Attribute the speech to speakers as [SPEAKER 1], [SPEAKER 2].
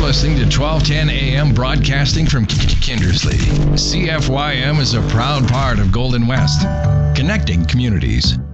[SPEAKER 1] listening to 1210 AM broadcasting from Kindersley. CFYM is a proud part of Golden West, connecting communities.